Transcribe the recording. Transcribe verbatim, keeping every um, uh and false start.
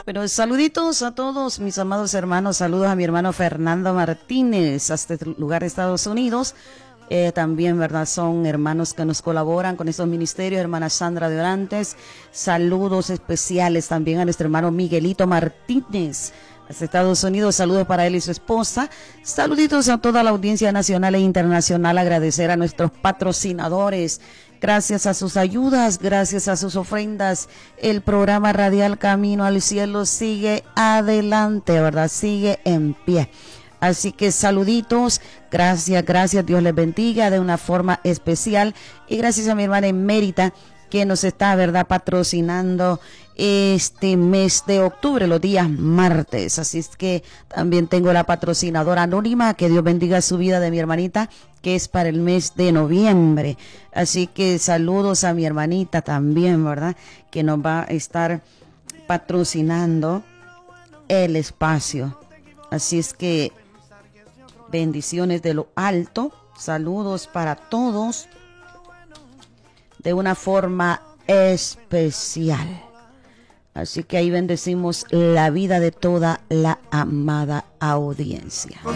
Pero saluditos a todos mis amados hermanos, saludos a mi hermano Fernando Martínez, hasta este lugar de Estados Unidos. Eh, también, ¿verdad? Son hermanos que nos colaboran con estos ministerios, hermana Sandra de Orantes. Saludos especiales también a nuestro hermano Miguelito Martínez, hasta Estados Unidos. Saludos para él y su esposa. Saluditos a toda la audiencia nacional e internacional. Agradecer a nuestros patrocinadores. Gracias a sus ayudas, gracias a sus ofrendas, el programa radial Camino al Cielo sigue adelante, ¿verdad? Sigue en pie. Así que saluditos, gracias, gracias, Dios les bendiga de una forma especial. Y gracias a mi hermana Emérita, que nos está, ¿verdad?, patrocinando este mes de octubre, los días martes. Así es que también tengo la patrocinadora anónima, que Dios bendiga su vida, de mi hermanita, que es para el mes de noviembre. Así que saludos a mi hermanita también, ¿verdad?, que nos va a estar patrocinando el espacio. Así es que bendiciones de lo alto, saludos para todos de una forma especial. Así que ahí bendecimos la vida de toda la amada audiencia.